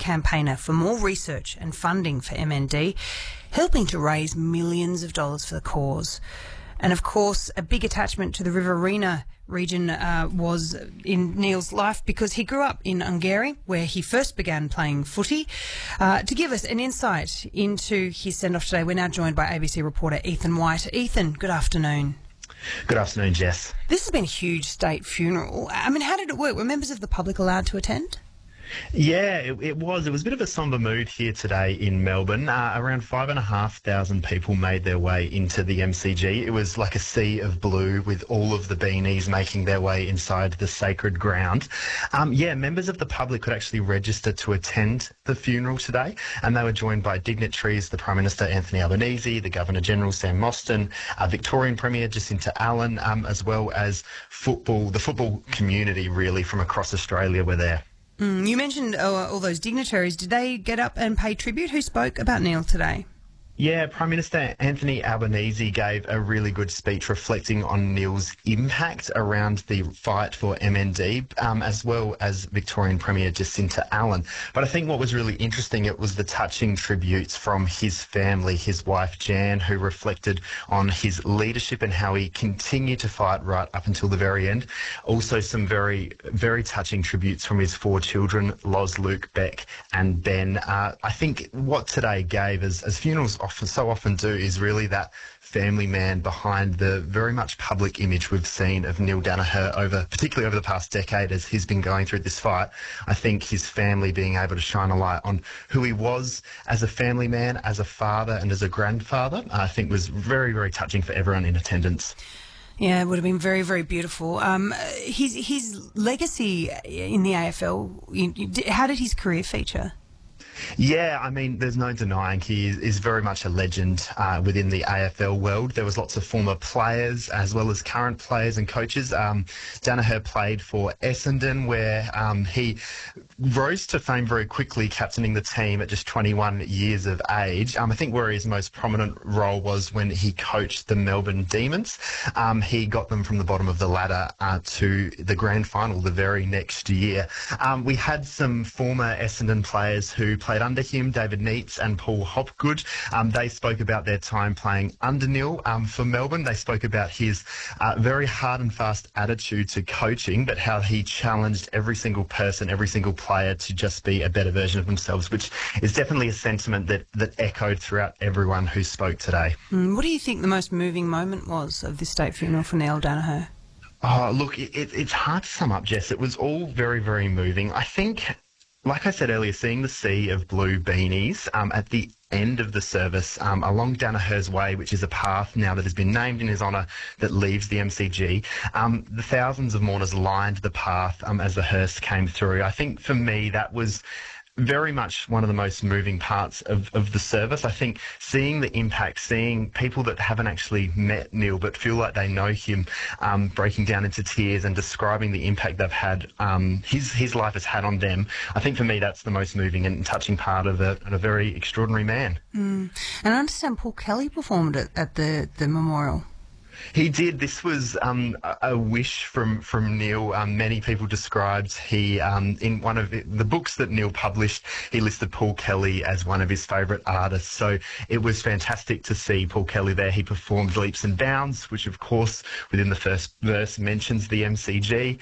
campaigner for more research and funding for MND, helping to raise millions of dollars for the cause. And of course, a big attachment to the Riverina region was in Neil's life because he grew up in Ungary, where he first began playing footy. To give us an insight into his send-off today, we're now joined by ABC reporter Ethan White. Ethan, good afternoon. Good afternoon, Jess. This has been a huge state funeral. I mean, how did it work? Were members of the public allowed to attend? Yeah, it was. It was a bit of a sombre mood here today in Melbourne. Around 5,500 people made their way into the MCG. It was like a sea of blue with all of the beanies making their way inside the sacred ground. Members of the public could actually register to attend the funeral today, and they were joined by dignitaries, the Prime Minister Anthony Albanese, the Governor-General Sam Mostyn, Victorian Premier Jacinta Allan, as well as the football community really from across Australia were there. You mentioned all those dignitaries. Did they get up and pay tribute? Who spoke about Neil today? Yeah, Prime Minister Anthony Albanese gave a really good speech reflecting on Neil's impact around the fight for MND, as well as Victorian Premier Jacinta Allan. But I think what was really interesting, it was the touching tributes from his family, his wife Jan, who reflected on his leadership and how he continued to fight right up until the very end. Also some very, very touching tributes from his 4 children, Loz, Luke, Beck and Ben. I think what today gave, as funerals so often do, is really that family man behind the very much public image we've seen of Neil Daniher particularly over the past decade as he's been going through this fight. I think his family being able to shine a light on who he was as a family man, as a father and as a grandfather, I think was very, very touching for everyone in attendance. Yeah, it would have been very, very beautiful. His legacy in the AFL, how did his career feature? Yeah, I mean, there's no denying he is very much a legend within the AFL world. There was lots of former players as well as current players and coaches. Daniher played for Essendon, where he rose to fame very quickly, captaining the team at just 21 years of age. I think where his most prominent role was when he coached the Melbourne Demons. He got them from the bottom of the ladder to the grand final the very next year. We had some former Essendon players who played under him, David Neitz and Paul Hopgood. They spoke about their time playing under Neil for Melbourne. They spoke about his very hard and fast attitude to coaching, but how he challenged every single person, every single player to just be a better version of themselves, which is definitely a sentiment that echoed throughout everyone who spoke today. What do you think the most moving moment was of this state funeral for Neil Daniher? Oh, look, it's hard to sum up, Jess. It was all very, very moving. I think, like I said earlier, seeing the sea of blue beanies at the end of the service along Daniher's Way, which is a path now that has been named in his honour that leaves the MCG. The thousands of mourners lined the path as the hearse came through. I think for me that was very much one of the most moving parts of the service. I think seeing the impact, seeing people that haven't actually met Neil but feel like they know him, breaking down into tears and describing the impact they've had, his life has had on them. I think for me that's the most moving and touching part of a very extraordinary man. And I understand Paul Kelly performed at the memorial. He did. This was a wish from Neil. Many people described in one of the books that Neil published, he listed Paul Kelly as one of his favourite artists. So it was fantastic to see Paul Kelly there. He performed Leaps and Bounds, which of course within the first verse mentions the MCG.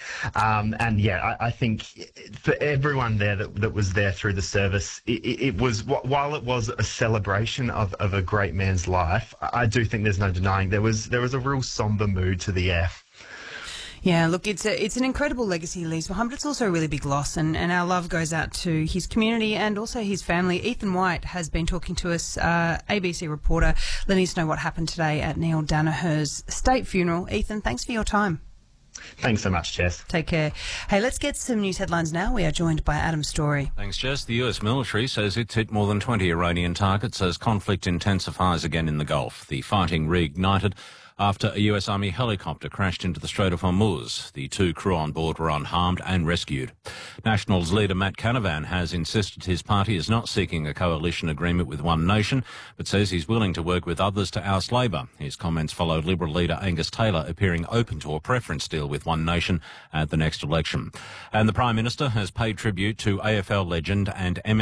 I think for everyone there that was there through the service, it was, while it was a celebration of a great man's life, I do think there's no denying there was a real sombre mood to the air. Yeah, look, it's an incredible legacy he leaves behind, but it's also a really big loss, and our love goes out to his community and also his family. Ethan White has been talking to us, ABC reporter, letting us know what happened today at Neil Daniher's state funeral. Ethan, thanks for your time. Thanks so much, Jess. Take care. Hey, let's get some news headlines now. We are joined by Adam Story. Thanks, Jess. The US military says it's hit more than 20 Iranian targets as conflict intensifies again in the Gulf. The fighting reignited after a US Army helicopter crashed into the Strait of Hormuz. The 2 crew on board were unharmed and rescued. Nationals leader Matt Canavan has insisted his party is not seeking a coalition agreement with One Nation, but says he's willing to work with others to oust Labor. His comments followed Liberal leader Angus Taylor appearing open to a preference deal with One Nation at the next election. And the Prime Minister has paid tribute to AFL legend and